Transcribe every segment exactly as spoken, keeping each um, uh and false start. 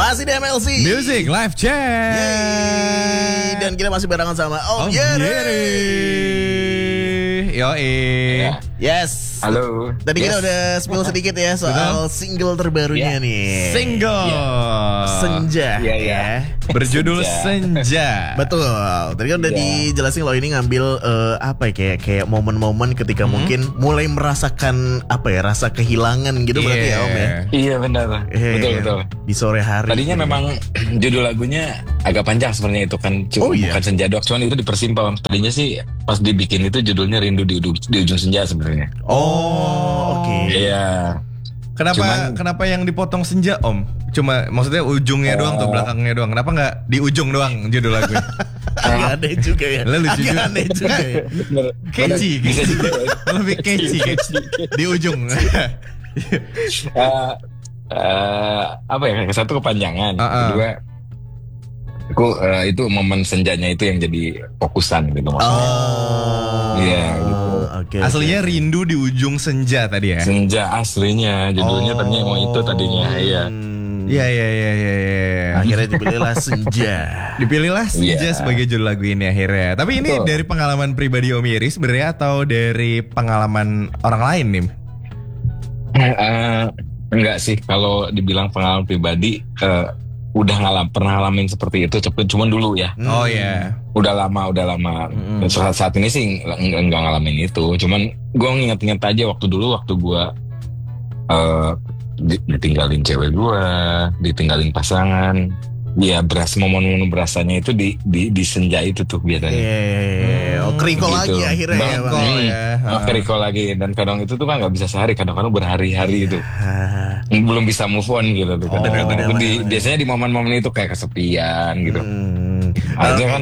Masih di M L C Music Live Chat. Yeay. Dan kita masih barengan sama Om, Om Yeri. Yeri. Yoi. Ya. Yes. Halo. Tadi yes. kita udah spill sedikit ya soal Betul. single terbarunya yeah. nih. Single yeah. Senja. Iya, iya. Berjudul Senja. Senja. Betul. Tadi kan udah Yeah. dijelasin lo ini ngambil uh, apa ya kayak kayak momen-momen ketika hmm. mungkin mulai merasakan apa ya rasa kehilangan gitu Yeah. berarti ya Om ya. Iya benar. Eh, betul betul. Di sore hari. Tadinya gitu. memang judul lagunya agak panjang sebenarnya itu kan. Cuma Oh, iya. bukan Senja doang, cuman itu dipersimpel. Tadinya sih pas dibikin itu judulnya Rindu di, di ujung senja sebenarnya. Oh, oke. Okay. Iya. Kenapa Cuman- kenapa yang dipotong senja Om? Cuma maksudnya ujungnya Oh. doang tuh, belakangnya doang. Kenapa nggak di ujung doang judul lagunya? Agak aneh juga ya. Lah, lucu Agak juga. aneh juga ya. Bener. Catchy, Bisa catchy. juga. Lebih catchy di ujung. Eh, eh, apa ya? Satu kepanjangan, Uh-uh. kedua aku eh, itu momen senjanya itu yang jadi fokusan gitu maksudnya. Oh. Iya, gitu. Oke. Aslinya Rindu di ujung senja tadi ya. Senja aslinya judulnya Oh. tadinya mau itu tadinya iya. Hmm. Iya iya iya iya. iya. Akhirnya dipilihlah Senja. Dipilihlah Senja Iya. sebagai judul lagu ini akhirnya. Tapi ini Betul. dari pengalaman pribadi Om Yeri sebenarnya atau dari pengalaman orang lain nih? Eh, enggak sih kalau dibilang pengalaman pribadi eh, udah ngalam pernah ngalamin seperti itu cepet cuman dulu ya Hmm. Oh ya. udah lama udah lama Mm-mm. Dan saat saat ini sih enggak, enggak, enggak ngalamin itu cuman gue nginget-nginget aja waktu dulu waktu gue eh, di- ditinggalin cewek gue ditinggalin pasangan ya beras momen-momen berasanya itu di di di senja itu tuh biasanya. Iya. Oh, keriko Gitu. lagi akhirnya ya Bang, Bang. Keriko Hmm. ya. Oh, keriko lagi dan kadang itu tuh kan nggak bisa sehari kadang-kadang berhari-hari itu Ah. belum bisa move on gitu tuh. Oh, Kadang-kadang bener, di- bener. biasanya di momen-momen itu kayak kesepian gitu. Hmm. Akhirnya kan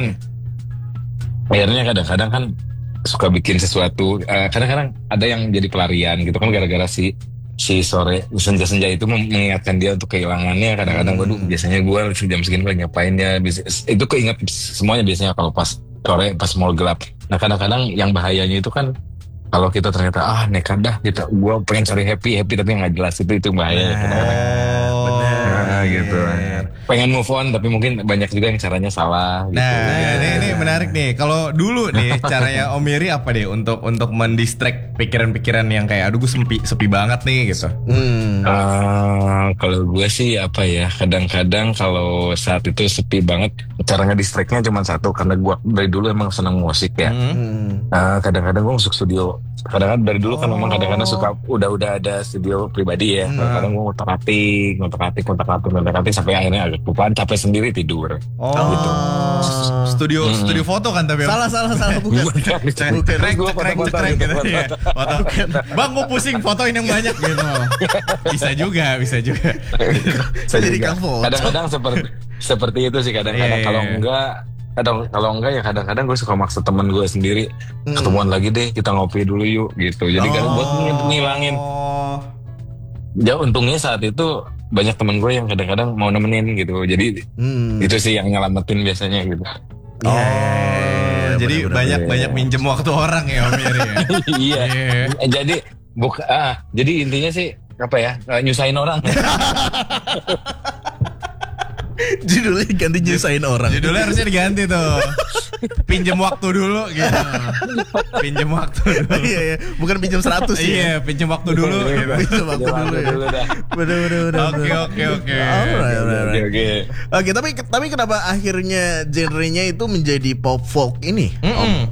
akhirnya kadang-kadang kan suka bikin sesuatu. eh, kadang-kadang ada yang jadi pelarian gitu kan gara-gara si si sore senja-senja itu mem- mengingatkan dia untuk kehilangannya. Kadang-kadang Hmm. waduh biasanya gue jam segini lagi ngapain ya. Bisa- Itu keinget semuanya biasanya kalau pas sore pas mau gelap. Nah kadang-kadang yang bahayanya itu kan kalau kita ternyata ah nekat dah kita gue pengen cari happy happy tapi nggak jelas itu itu bahayanya kadang-kadang. Oh, Nah, gitu. Pengen move on tapi mungkin banyak juga yang caranya salah gitu. Nah, ini, ini menarik nih. Kalau dulu nih caranya Om Yeri apa deh untuk untuk mendistract pikiran-pikiran yang kayak aduh gue sepi sepi banget nih gitu. Hmm. Ah, kalau gue sih apa ya kadang-kadang kalau saat itu sepi banget caranya distractnya cuma satu karena gue dari dulu emang seneng musik ya. Hmm. Hmm. Ah, kadang-kadang gue masuk studio. Kadang-kadang dari dulu kan memang kadang-kadang suka udah-udah ada studio pribadi ya. Hmm. Kadang-kadang gue ngotak-atik, ngotak-atik, ngotak-atik, ngotak-atik sampai akhirnya agak kelupaan capek sendiri tidur. Oh, Gitu. studio Hmm. studio foto kan tapi Om? Salah salah salah bukan. Bukan, Bukan. Terus gue Cekrek, foto-foto cekrek gitu. gitu ya. Foto. Bang gue pusing fotoin yang banyak gitu. Bisa juga, bisa juga. Saya Jadi juga. Kang foto. Kadang-kadang seperti seperti itu sih kadang-kadang Iya, iya, kalau iya. enggak kadang kalau enggak ya kadang-kadang gue suka maksa teman gue sendiri Hmm. ketemuan lagi deh kita ngopi dulu yuk gitu jadi kan buat ng- ngilangin Oh. ya untungnya saat itu banyak teman gue yang kadang-kadang mau nemenin gitu jadi Hmm. itu sih yang nyelamatin biasanya gitu. Oh, Iya, jadi benar-benar. banyak Iya. banyak minjem waktu orang ya Om Yeri ya. Iya. Iya. Eh, jadi buka ah jadi intinya sih apa ya eh, nyusahin orang. Judulnya ganti nyusahin orang. Judulnya harusnya diganti tuh. Pinjem waktu dulu gitu. Pinjem waktu dulu. Iya iya, bukan pinjam seratus ya. Iya, pinjem waktu dulu gitu. Pinjam waktu dulu ya. Dulu dah. Bener bener bener. Oke bener. oke oke. Alright, alright, Oke alright. oke. Oke, tapi tapi kenapa akhirnya genrenya itu menjadi pop folk ini? Mm-mm.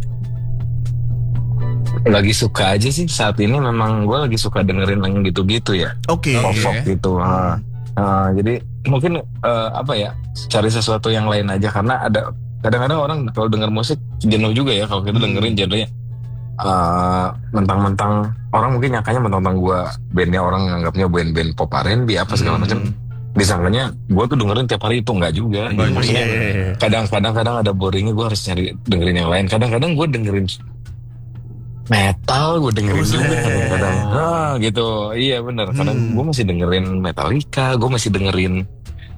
Lagi suka aja sih saat ini memang gue lagi suka dengerin yang gitu-gitu ya. Oke. Oke. Pop folk gitu. Ah. Ah, jadi mungkin eh, apa ya cari sesuatu yang lain aja karena ada kadang-kadang orang kalau denger musik jenuh juga ya kalau kita Hmm. dengerin genrenya eh, mentang-mentang orang mungkin nyangkanya mentang-mentang gue bandnya orang nganggapnya band-band pop R and B apa segala Hmm. macam disangkanya gue tuh dengerin tiap hari itu nggak juga. Jadi Banyak. maksudnya Iya, iya, iya. kadang-kadang kadang ada boringnya gue harus cari dengerin yang lain. Kadang-kadang gue dengerin metal gue dengerin Buset. juga kadang-kadang ah, gitu iya bener kadang Hmm. gue masih dengerin Metallica gue masih dengerin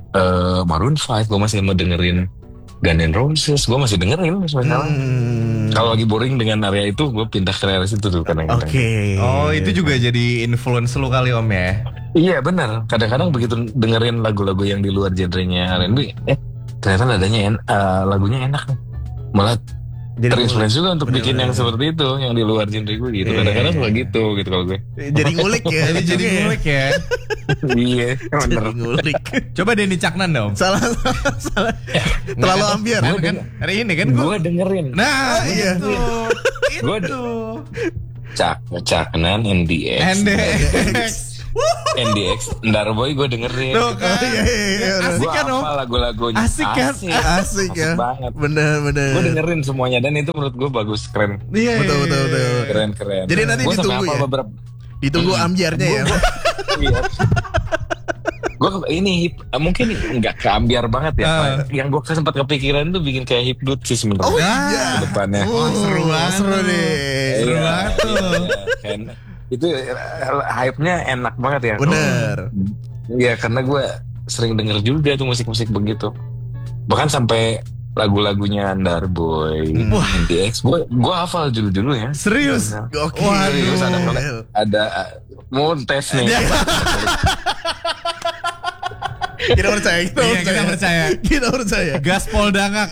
eh, Maroon five gue masih mau dengerin Guns N' Roses gue masih dengerin sebenarnya Hmm. Kalau lagi boring dengan area itu, gue pindah ke area situ tuh kadang-kadang. Oke. Oh itu juga jadi influence lu kali Om ya? Iya benar. Kadang-kadang begitu dengerin lagu-lagu yang di luar genrenya R and B, eh ternyata nadanya en uh, lagunya enak nih. Malah Jadi terinspirasi juga untuk bener, bikin bener, yang bener. seperti itu, yang di luar genre gue gitu. Iya, Kadang-kadang iya, suka iya. gitu, gitu kalau gue. Jadi ngulik ya. Jadi jadi ya. ngulik ya. Iya, bener. Jadi ngulik. Coba Denny Caknan dong. Salah, salah, salah. Terlalu ambiar. Kan, kan hari ini kan gue. Gue dengerin. Nah iya. itu. Gue itu. Cak, Caknan, N D X. N D X. N D X, Ndarboy gue dengerin. Tuh kan. Iya, iya, iya. Asik Gue kan Om? hafal lagu-lagunya. Asik kan? Asik, Asik ya. banget. Bener, bener. Gue dengerin semuanya dan itu menurut gue bagus, keren. Iya. Betul, betul, betul. Keren, keren. Jadi nanti Gua sampai ditunggu hafal ya? beberapa. Ditunggu Hmm. ambiarnya ya. Iya. Gue ini hip, mungkin nggak keambiar banget ya. Ah. Yang gue sempat kepikiran tuh bikin kayak hipdut sih sebenarnya. Oh Ah. iya. Ke depannya. Oh, seru banget. Seru nih. Seru Iya, banget tuh. iya, kan. Itu eh, hype-nya enak banget ya. Bener. Iya, karena gue sering denger juga tuh musik-musik begitu. Bahkan sampai lagu-lagunya Ndarboy, Wah. N D X, gue gue hafal judul-judulnya. Serius? Oke. Waduh. Serius, ada ada uh, mau tes nih. Kita percaya, kita Iya, percaya. kita percaya. Kita percaya. Gaspol Dangak.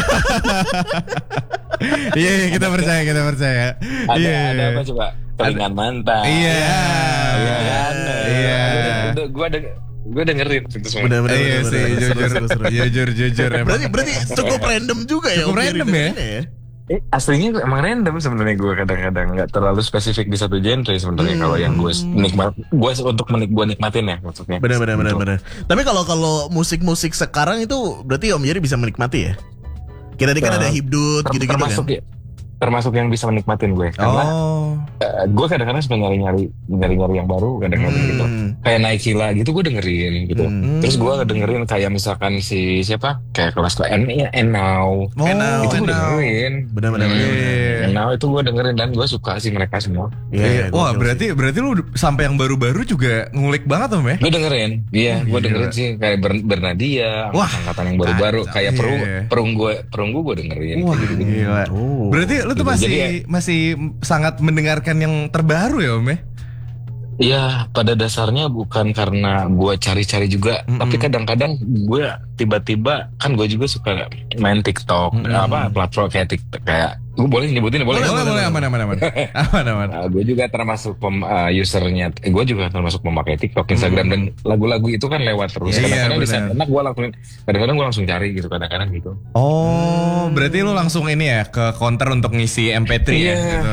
Iya, iya, kita percaya, kita percaya. Ada Iya. ada apa coba? Telingan mantan. Iya. Iya kan? Iya. Gue gue dengerin itu semua. Bener, bener, Iya bener, sih, bener. Seru, jujur, seru, seru. jujur, jujur. emang. Berarti, berarti cukup random juga ya. Cukup Om Jerry random ya? dengerinnya Eh, aslinya emang random sebenarnya gue kadang-kadang nggak terlalu spesifik di satu genre sebenarnya Hmm. kalau yang gue nikmat gue untuk menik gue nikmatin ya maksudnya. Benar, benar, benar, Untuk- benar. Tapi kalau kalau musik-musik sekarang itu berarti Om Jerry bisa menikmati ya? Kita tadi kan Ter- ada hibdut ter- gitu-gitu termasuk kan? ya, termasuk yang bisa menikmatin gue karena Oh. eh, gue kadang-kadang suka nyari-nyari nyari-nyari yang baru kadang-kadang gitu. Hmm. Kayak Naikila gitu gue dengerin gitu. Hmm. Terus gue dengerin kayak misalkan si siapa kayak kelas ke N ya Now Oh, Now, itu gue Now. dengerin. Benar, benar, benar. Iya. Now itu gue dengerin dan gue suka sih mereka semua. Iya. gua Wah, tahu berarti berarti lu sampai yang baru-baru juga ngulik banget Om ya? Gue dengerin, iya, gue Gila. dengerin sih kayak Ber Bernadia, Wah, angkatan yang baru-baru, kacau. kayak perung, Iya. perunggu, perunggu gue dengerin. Wah, kayak gitu-gitu. gila. Oh. Berarti lu tuh Gitu. masih Jadi masih sangat mendengarkan yang terbaru ya Om ya? Iya, pada dasarnya bukan karena gue cari-cari juga, Mm-mm. tapi kadang-kadang gue tiba-tiba kan gue juga suka main TikTok, Mm-mm. apa platform kayak TikTok kayak gue boleh nyebutin boleh. Boleh, boleh, aman, aman, aman. Aman, aman. Nah, gue juga termasuk pem, uh, usernya, eh, gue juga termasuk pemakai TikTok, Instagram dan lagu-lagu itu kan lewat terus. Iya, Kadang-kadang di benar. saat enak gue langsung, kadang-kadang gue langsung cari gitu, kadang-kadang gitu. Oh, berarti lu langsung ini ya ke counter untuk ngisi M P tiga ya? Iya. Gitu.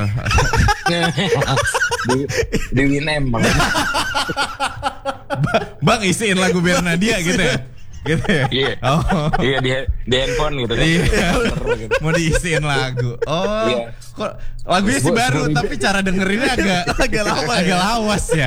di, di Winem bang. Bang isiin lagu Bernadia gitu ya? Gitu ya? Iya. Oh. Iya di, di handphone gitu kan. Iya. Gitu. Mau diisiin lagu. Oh. Iya. Kok lagunya sih Gua- baru gua- tapi cara dengerinnya agak agak lama agak lawas ya.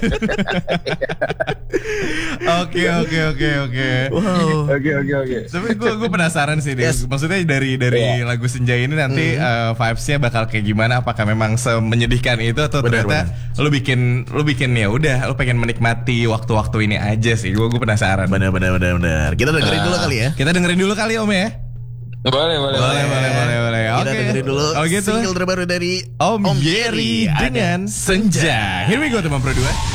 Oke, oke, oke, oke. Wow. Oke oke oke. Tapi gue gue penasaran sih, Des. Yes. Maksudnya dari dari Iya. lagu Senja ini nanti eh, vibes-nya bakal kayak gimana? Apakah memang semenyedihkan itu atau Benar, ternyata lu bikin lu bikin ya udah lu pengen menikmati waktu-waktu ini aja sih? Gue gue penasaran. Benar, benar, benar, benar. Kita dengerin dulu kali ya. Kita dengerin dulu kali Om ya. Boleh boleh Boleh, boleh, boleh, boleh. Kita Oke. dengerin dulu Kalau gitu, single terbaru dari Om Om Jerry Jerry. dengan Ada Senja. Here we go teman berdua.